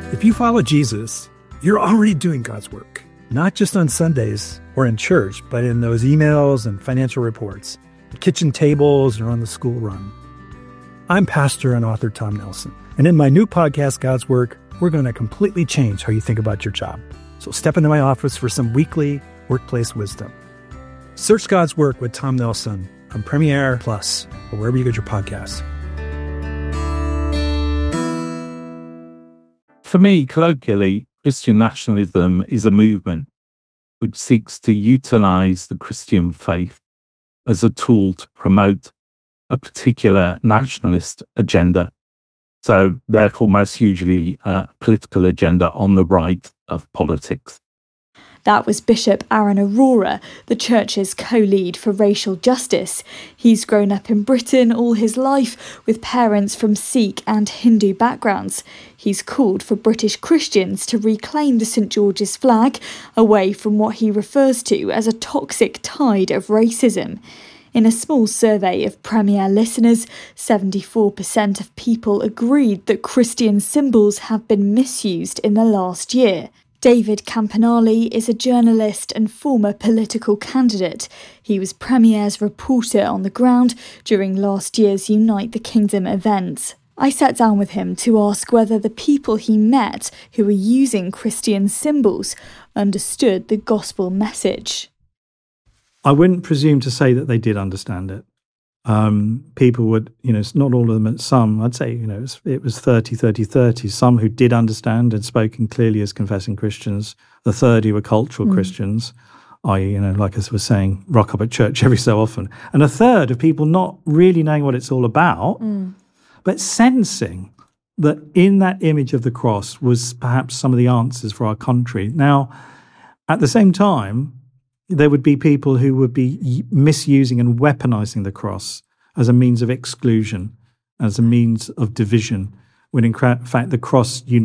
If you follow Jesus, you're already doing God's work, not just on Sundays or in church, but in those emails and financial reports, the kitchen tables, or on the school run. I'm pastor and author Tom Nelson, and in my new podcast, God's Work, we're going to completely change how you think about your job. So step into my office for some weekly workplace wisdom. Search God's Work with Tom Nelson on Premiere Plus or wherever you get your podcasts. For me, colloquially, Christian nationalism is a movement which seeks to utilize the Christian faith as a tool to promote a particular nationalist agenda. So, therefore, most usually a political agenda on the right of politics. That was Bishop Aaron Arora, the church's co-lead for racial justice. He's grown up in Britain all his life with parents from Sikh and Hindu backgrounds. He's called for British Christians to reclaim the St George's flag away from what he refers to as a toxic tide of racism. In a small survey of Premier listeners, 74% of people agreed that Christian symbols have been misused in the last year. David Campanale is a journalist and former political candidate. He was Premier's reporter on the ground during last year's Unite the Kingdom events. I sat down with him to ask whether the people he met who were using Christian symbols understood the gospel message. I wouldn't presume to say that they did understand it. People would, it's not all of them, some, I'd say, it was 30, some who did understand and spoken clearly as confessing Christians, the third who were cultural Christians, i.e., like I was saying, rock up at church every so often, and a third of people not really knowing what it's all about, but sensing that in that image of the cross was perhaps some of the answers for our country. Now, at the same time, there would be people who would be misusing and weaponizing the cross as a means of exclusion, as a means of division, when in fact the cross unites